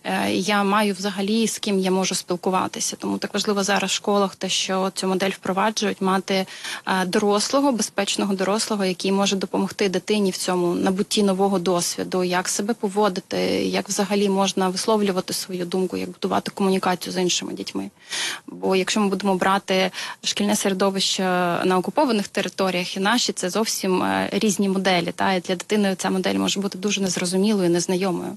і я маю взагалі з ким я можу спілкуватися. Тому так важливо зараз в школах те, що цю модель впроваджують, мати дорослого, безпечного дорослого, який може допомогти дитині в цьому набутті нового досвіду, як себе поводити, як взагалі можна висловлювати свою думку, як будувати комунікацію з іншими дітьми. Бо якщо ми будемо брати шкільне середовище на окупованих територіях і наші, це зовсім різні моделі. Та? І для дитини ця модель може бути дуже незрозумілою, незнайомою.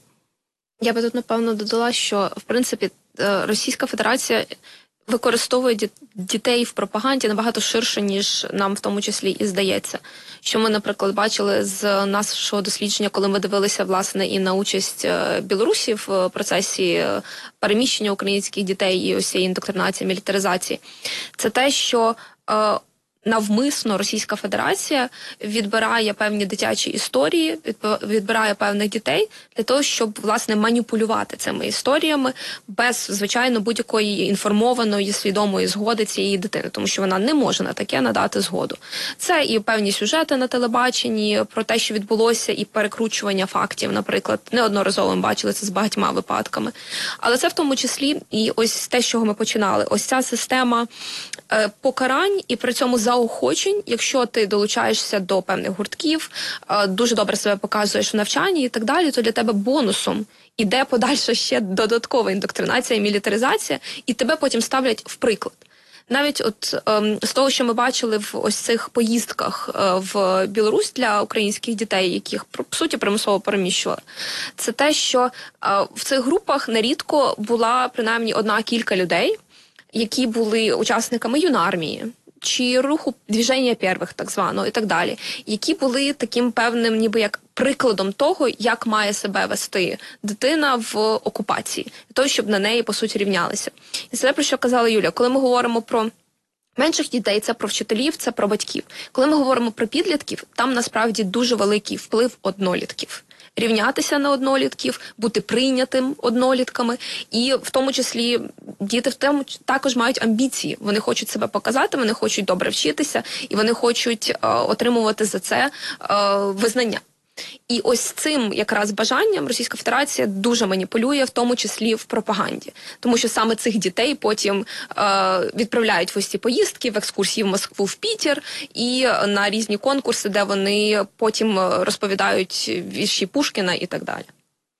Я би тут, напевно, додала, що, в принципі, Російська Федерація використовує дітей в пропаганді набагато ширше, ніж нам в тому числі і здається. Що ми, наприклад, бачили з нашого дослідження, коли ми дивилися, власне, і на участь Білорусі в процесі переміщення українських дітей і ось цієї індоктринації, мілітаризації. Це те, що е, навмисно Російська Федерація відбирає певні дитячі історії, відбирає певних дітей для того, щоб, власне, маніпулювати цими історіями без, звичайно, будь-якої інформованої, свідомої згоди цієї дитини, тому що вона не може на таке надати згоду. Це і певні сюжети на телебаченні про те, що відбулося, і перекручування фактів, наприклад, неодноразово ми бачили це з багатьма випадками. Але це в тому числі і ось те, з чого ми починали. Ось ця система е, покарань і при цьому заохочень, якщо ти долучаєшся до певних гуртків, дуже добре себе показуєш в навчанні і так далі, то для тебе бонусом іде подальша ще додаткова індоктринація і мілітаризація, і тебе потім ставлять в приклад. Навіть от ем, з того, що ми бачили в ось цих поїздках е, в Білорусь для українських дітей, яких, по суті, примусово переміщували, це те, що е, в цих групах нерідко була принаймні одна-кілька людей, які були учасниками юнармії, чи руху движення первих, так званого, і так далі, які були таким певним ніби як прикладом того, як має себе вести дитина в окупації, для того, щоб на неї, по суті, рівнялися. І це те, про що казала Юля. Коли ми говоримо про менших дітей, це про вчителів, це про батьків. Коли ми говоримо про підлітків, там насправді дуже великий вплив однолітків. Рівнятися на однолітків, бути прийнятим однолітками. І в тому числі діти в тому також мають амбіції. Вони хочуть себе показати, вони хочуть добре вчитися, і вони хочуть е, отримувати за це е, визнання. І ось цим якраз бажанням Російська Федерація дуже маніпулює, в тому числі в пропаганді. Тому що саме цих дітей потім е, відправляють в ось ці поїздки, в екскурсії в Москву, в Пітер і на різні конкурси, де вони потім розповідають вірші Пушкіна і так далі.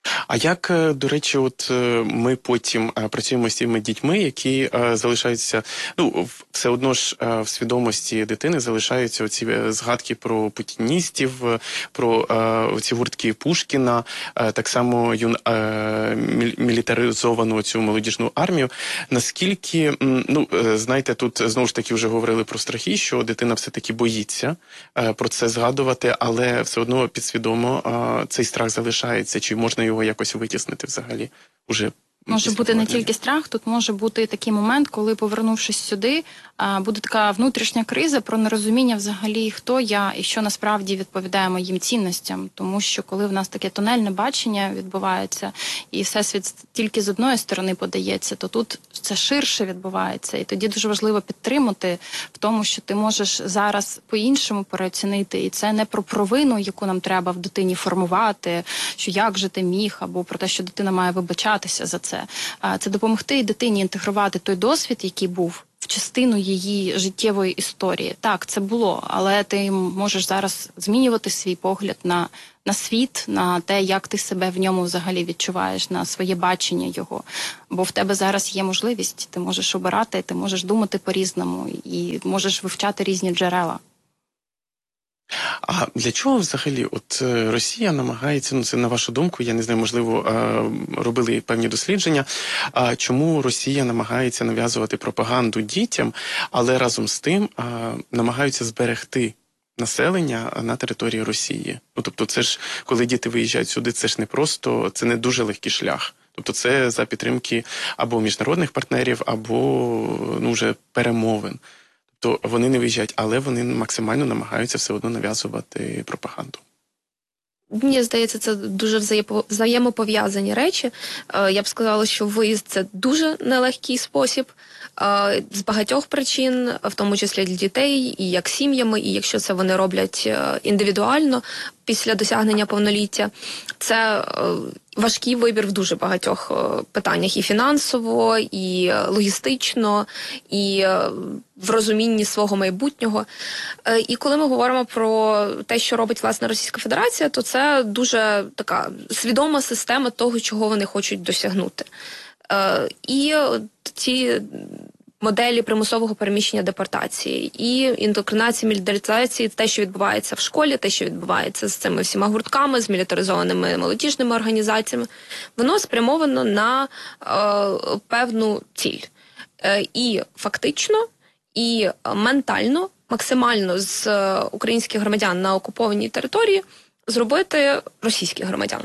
А як, до речі, от ми потім працюємо з тими дітьми, які залишаються, ну, все одно ж в свідомості дитини залишаються оці згадки про путіністів, про ці гуртки Пушкіна, так само юн, мілітаризовану цю молодіжну армію. Наскільки, ну, знаєте, тут знову ж таки вже говорили про страхи, що дитина все-таки боїться про це згадувати, але все одно підсвідомо цей страх залишається, чи можна його якось витіснити взагалі уже? Може бути не тільки страх, тут може бути такий момент, коли, повернувшись сюди, буде така внутрішня криза про нерозуміння взагалі, хто я і що насправді відповідає моїм цінностям. Тому що коли в нас таке тунельне бачення відбувається, і всесвіт тільки з одної сторони подається, то тут це ширше відбувається. І тоді дуже важливо підтримати в тому, що ти можеш зараз по-іншому переоцінити. І це не про провину, яку нам треба в дитині формувати, що як же ти міг, або про те, що дитина має вибачатися за це. Це допомогти дитині інтегрувати той досвід, який був, в частину її життєвої історії. Так, це було, але ти можеш зараз змінювати свій погляд на, на світ, на те, як ти себе в ньому взагалі відчуваєш, на своє бачення його. Бо в тебе зараз є можливість, ти можеш обирати, ти можеш думати по-різному і можеш вивчати різні джерела. А для чого взагалі от Росія намагається, ну це на вашу думку, я не знаю, можливо, робили певні дослідження, а чому Росія намагається нав'язувати пропаганду дітям, але разом з тим намагаються зберегти населення на території Росії? Ну, тобто це ж, коли діти виїжджають сюди, це ж не просто, це не дуже легкий шлях. Тобто це за підтримки або міжнародних партнерів, або, ну, вже перемовин. То вони не виїжджають, але вони максимально намагаються все одно нав'язувати пропаганду. Мені здається, це дуже взаємопов'язані речі. Я б сказала, що виїзд – це дуже нелегкий спосіб з багатьох причин, в тому числі для дітей, і як сім'ями, і якщо це вони роблять індивідуально після досягнення повноліття. Це важкий вибір в дуже багатьох питаннях, і фінансово, і логістично, і в розумінні свого майбутнього. І коли ми говоримо про те, що робить, власне, Російська Федерація, то це дуже така свідома система того, чого вони хочуть досягнути. І ці моделі примусового переміщення, депортації, і індоктринації, мілітаризації, те, що відбувається в школі, те, що відбувається з цими всіма гуртками, з мілітаризованими молодіжними організаціями, воно спрямовано на е, певну ціль. Е, і фактично, і ментально, максимально з українських громадян на окупованій території зробити російських громадян.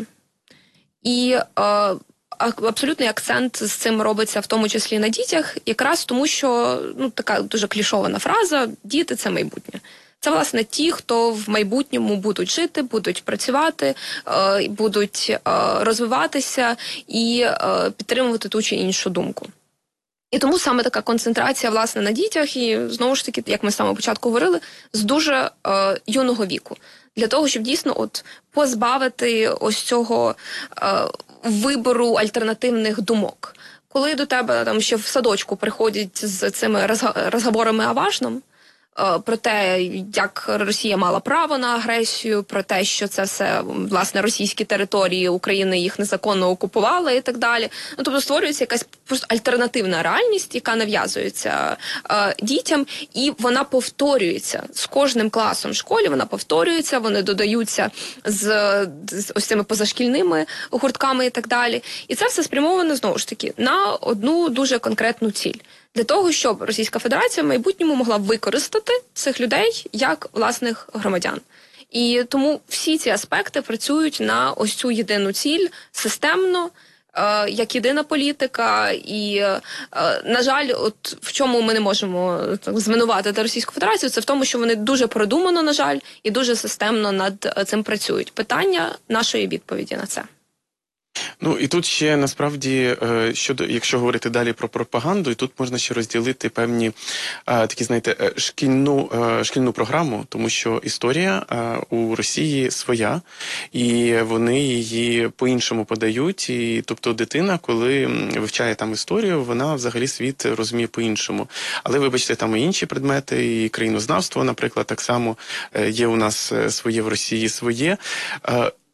І е, абсолютний акцент з цим робиться в тому числі на дітях, якраз тому, що, ну, така дуже клішована фраза «діти – це майбутнє». Це, власне, ті, хто в майбутньому будуть жити, будуть працювати, е, будуть е, розвиватися і е, підтримувати ту чи іншу думку. І тому саме така концентрація, власне, на дітях, і, знову ж таки, як ми з самого початку говорили, з дуже е, юного віку. Для того, щоб дійсно от позбавити ось цього е, вибору альтернативних думок. Коли до тебе там ще в садочку приходять з цими розговорами аважном, про те, як Росія мала право на агресію, про те, що це все, власне, російські території, України їх незаконно окупувала і так далі. Ну, тобто створюється якась просто альтернативна реальність, яка нав'язується е, дітям, і вона повторюється з кожним класом в школі, вона повторюється, вони додаються з, з ось цими позашкільними гуртками і так далі. І це все спрямовано, знову ж таки, на одну дуже конкретну ціль. Для того, щоб Російська Федерація в майбутньому могла використати цих людей як власних громадян. І тому всі ці аспекти працюють на ось цю єдину ціль системно, е, як єдина політика. І, е, на жаль, от в чому ми не можемо так звинуватити Російську Федерацію, це в тому, що вони дуже продумано, на жаль, і дуже системно над цим працюють. Питання нашої відповіді на це. Ну, і тут ще, насправді, щодо, якщо говорити далі про пропаганду, і тут можна ще розділити певні такі, знаєте, шкільну, шкільну програму, тому що історія у Росії своя, і вони її по-іншому подають. І, тобто, дитина, коли вивчає там історію, вона взагалі світ розуміє по-іншому. Але, вибачте, там і інші предмети, і країнознавство, наприклад, так само є у нас своє в Росії своє.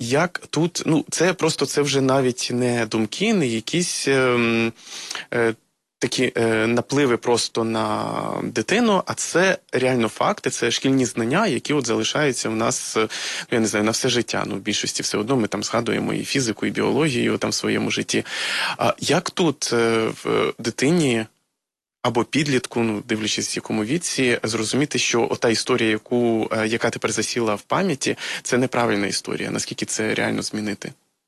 як тут, ну, це просто, це вже навіть не думки, не якісь е, е, такі е, напливи просто на дитину, а це реально факти, це шкільні знання, які от залишаються в нас, ну, я не знаю, на все життя. Ну, в більшості все одно ми там згадуємо і фізику, і біологію там в своєму житті. А як тут е, в дитині або підлітку, ну, дивлячись в якому віці, зрозуміти, що ота історія, яку, яка тепер засіла в пам'яті, це неправильна історія. Наскільки це реально змінити?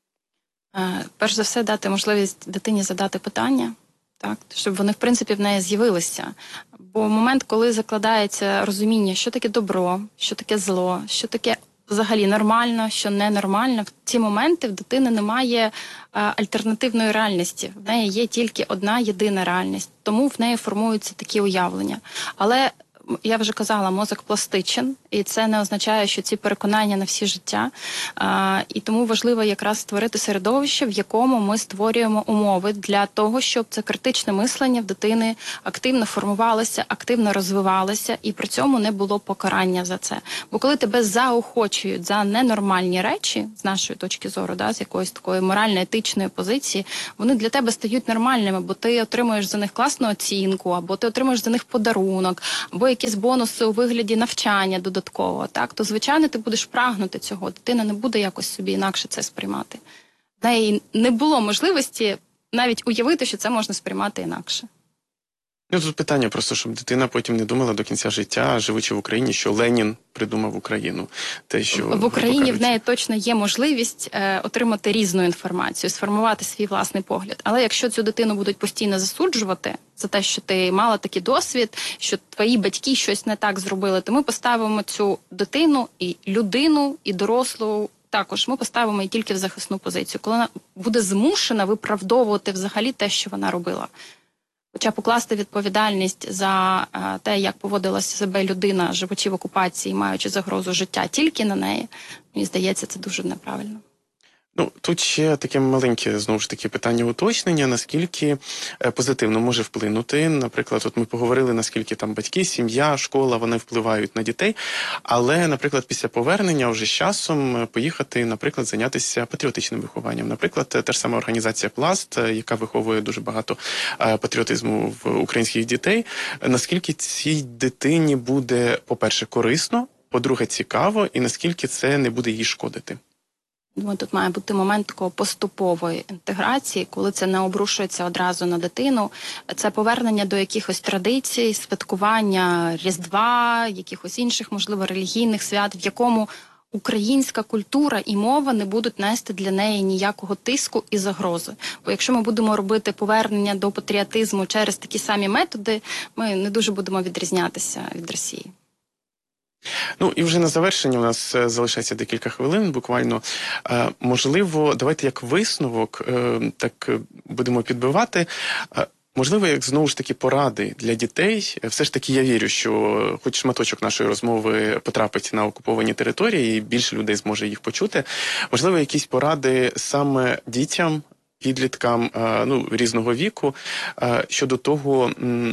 Перш за все, дати можливість дитині задати питання, так, щоб вони, в принципі, в неї з'явилися. Бо момент, коли закладається розуміння, що таке добро, що таке зло, що таке взагалі нормально, що ненормально, в ці моменти в дитини немає а, альтернативної реальності. В неї є тільки одна єдина реальність. Тому в неї формуються такі уявлення. Але я вже казала, мозок пластичен, і це не означає, що ці переконання на всі життя. А, і тому важливо якраз створити середовище, в якому ми створюємо умови для того, щоб це критичне мислення в дитини активно формувалося, активно розвивалося, і при цьому не було покарання за це. Бо коли тебе заохочують за ненормальні речі, з нашої точки зору, да, з якоїсь такої морально-етичної позиції, вони для тебе стають нормальними, бо ти отримуєш за них класну оцінку, або ти отримуєш за них подарунок, або якісь бонуси у вигляді навчання додатково, так, то, звичайно, ти будеш прагнути цього. Дитина не буде якось собі інакше це сприймати. В неї не було можливості навіть уявити, що це можна сприймати інакше. Ну, тут питання просто, щоб дитина потім не думала до кінця життя, живучи в Україні, що Ленін придумав Україну. Те, що в Україні в неї точно є можливість е, отримати різну інформацію, сформувати свій власний погляд. Але якщо цю дитину будуть постійно засуджувати за те, що ти мала такий досвід, що твої батьки щось не так зробили, то ми поставимо цю дитину і людину, і дорослу також, ми поставимо її тільки в захисну позицію, коли вона буде змушена виправдовувати взагалі те, що вона робила. Хоча покласти відповідальність за те, як поводилася себе людина, живучи в окупації, маючи загрозу життя тільки на неї, мені здається, це дуже неправильно. Ну, тут ще таке маленьке, знову ж таки, питання уточнення, наскільки позитивно може вплинути. Наприклад, от ми поговорили, наскільки там батьки, сім'я, школа, вони впливають на дітей. Але, наприклад, після повернення вже з часом поїхати, наприклад, зайнятися патріотичним вихованням. Наприклад, та ж сама організація «Пласт», яка виховує дуже багато патріотизму в українських дітей. Наскільки цій дитині буде, по-перше, корисно, по-друге, цікаво, і наскільки це не буде їй шкодити? Думаю, тут має бути момент такої поступової інтеграції, коли це не обрушується одразу на дитину. Це повернення до якихось традицій, святкування Різдва, якихось інших, можливо, релігійних свят, в якому українська культура і мова не будуть нести для неї ніякого тиску і загрози. Бо якщо ми будемо робити повернення до патріотизму через такі самі методи, ми не дуже будемо відрізнятися від Росії. Ну, і вже на завершення у нас залишається декілька хвилин, буквально. Можливо, давайте як висновок, так будемо підбивати. Можливо, як знову ж таки поради для дітей. Все ж таки я вірю, що хоч шматочок нашої розмови потрапить на окуповані території і більше людей зможе їх почути. Можливо, якісь поради саме дітям, підліткам, ну, різного віку щодо того,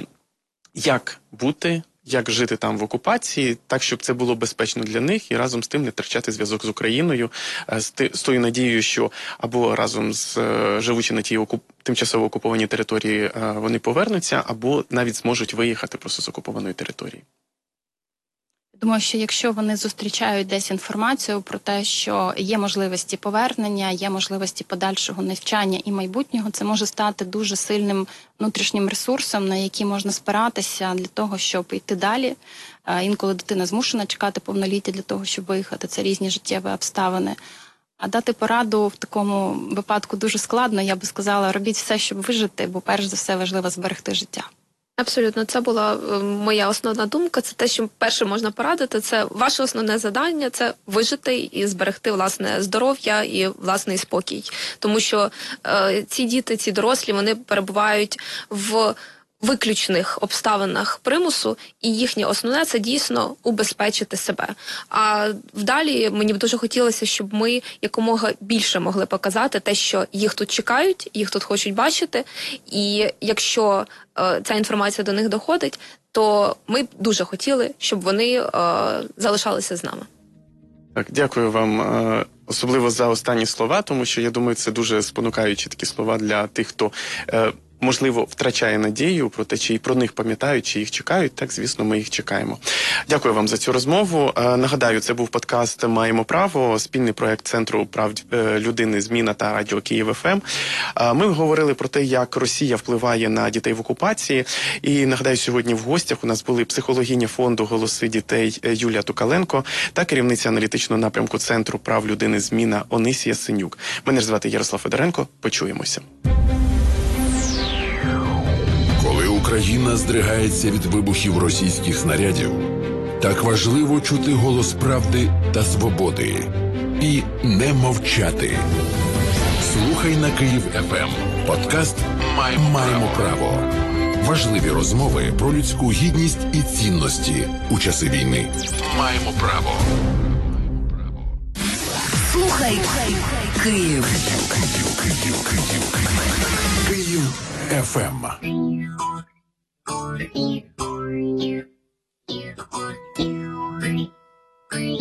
як бути, як жити там в окупації, так, щоб це було безпечно для них, і разом з тим не втрачати зв'язок з Україною, з, ти, з тою надією, що або разом з, живучи на тій окуп... тимчасово окупованій території, вони повернуться, або навіть зможуть виїхати просто з окупованої території. Думаю, що якщо вони зустрічають десь інформацію про те, що є можливості повернення, є можливості подальшого навчання і майбутнього, це може стати дуже сильним внутрішнім ресурсом, на який можна спиратися для того, щоб йти далі. Інколи дитина змушена чекати повноліття для того, щоб виїхати. Це різні життєві обставини. А дати пораду в такому випадку дуже складно. Я би сказала, робіть все, щоб вижити, бо перш за все важливо зберегти життя. Абсолютно, це була моя основна думка. Це те, що перше можна порадити. Це ваше основне завдання – це вижити і зберегти власне здоров'я і власний спокій. Тому що е, ці діти, ці дорослі, вони перебувають в виключних обставинах примусу, і їхнє основне – це дійсно убезпечити себе. А вдалі мені б дуже хотілося, щоб ми якомога більше могли показати те, що їх тут чекають, їх тут хочуть бачити, і якщо е, ця інформація до них доходить, то ми б дуже хотіли, щоб вони е, залишалися з нами. Так, дякую вам. особливо за останні слова, тому що, я думаю, це дуже спонукаючі такі слова для тих, хто... Е, можливо, втрачає надію про те, чи і про них пам'ятають, чи їх чекають. Так, звісно, ми їх чекаємо. Дякую вам за цю розмову. Нагадаю, це був подкаст «Маємо право», спільний проект Центру прав людини «Зміна» та Радіо Київ ФМ. Ми говорили про те, як Росія впливає на дітей в окупації. І, нагадаю, сьогодні в гостях у нас були психологиня фонду «Голоси дітей» Юлія Тукаленко та керівниця аналітичного напрямку Центру прав людини «Зміна» Онисія Синюк. Мене ж звати Ярослав Федоренко. Почуємося. Коли Україна здригається від вибухів російських снарядів, так важливо чути голос правди та свободи і не мовчати. Слухай на Київ ФМ. Подкаст «Маємо, Маємо право». Важливі розмови про людську гідність і цінності у часи війни. Маємо право. Слухай Київ. Київ, Київ, Київ, Київ ФМ.